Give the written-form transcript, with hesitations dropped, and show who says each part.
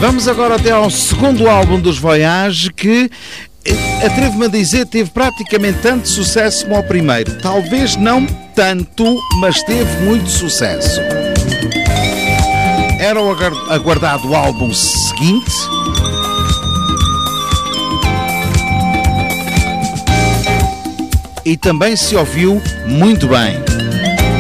Speaker 1: Vamos agora até ao segundo álbum dos Voyage, que, atrevo-me a dizer, teve praticamente tanto sucesso como o primeiro. Talvez não tanto, mas teve muito sucesso. Era o aguardado álbum seguinte. E também se ouviu muito bem.